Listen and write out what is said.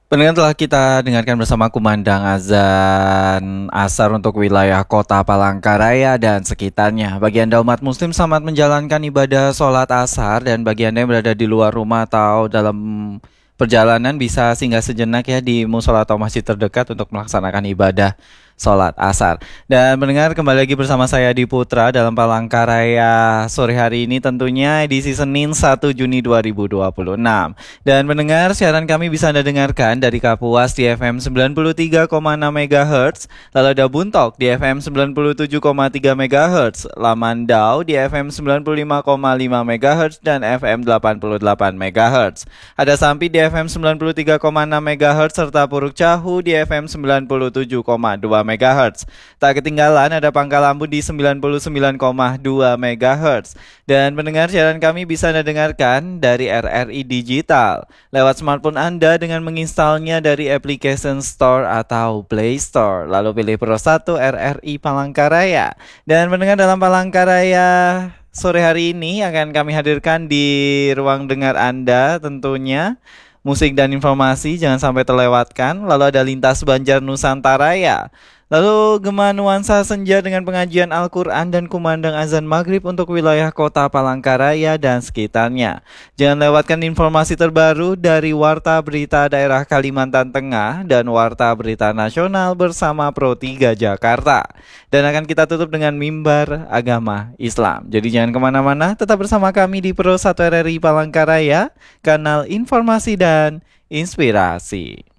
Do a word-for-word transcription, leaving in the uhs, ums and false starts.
Pendengar, telah kita dengarkan bersama kumandang azan asar untuk wilayah kota Palangkaraya dan sekitarnya. Bagi Anda umat muslim, selamat menjalankan ibadah sholat asar. Dan bagi Anda yang berada di luar rumah atau dalam perjalanan, bisa singgah sejenak ya di musola atau masjid terdekat untuk melaksanakan ibadah sholat asar. Dan mendengar, kembali lagi bersama saya di Putra dalam Palangkaraya sore hari ini, tentunya edisi Senin satu Juni dua ribu dua puluh enam. Dan mendengar, siaran kami bisa Anda dengarkan dari Kapuas di F M sembilan puluh tiga koma enam megahertz, lalu ada Buntok di F M sembilan puluh tujuh koma tiga megahertz, Lamandau di F M sembilan puluh lima koma lima megahertz dan F M delapan puluh delapan megahertz. Ada Sampi di F M sembilan puluh tiga koma enam megahertz serta Puruk Cahu di F M sembilan puluh tujuh koma dua megahertz. Tak ketinggalan ada Pangkalambu di sembilan puluh sembilan koma dua megahertz. Dan mendengar, siaran kami bisa Anda dengarkan dari R R I Digital lewat smartphone Anda dengan menginstalnya dari application Store atau Play Store. Lalu pilih Pro satu R R I Palangkaraya. Dan mendengar, dalam Palangkaraya sore hari ini akan kami hadirkan di ruang dengar Anda tentunya musik dan informasi jangan sampai terlewatkan. Lalu ada Lintas Banjar Nusantaraya. Lalu Gema Nuansa Senja dengan pengajian Al-Quran dan kumandang azan maghrib untuk wilayah kota Palangkaraya dan sekitarnya. Jangan lewatkan informasi terbaru dari Warta Berita Daerah Kalimantan Tengah dan Warta Berita Nasional bersama Pro tiga Jakarta. Dan akan kita tutup dengan Mimbar Agama Islam. Jadi jangan kemana-mana, tetap bersama kami di Pro satu R R I Palangkaraya, kanal informasi dan inspirasi.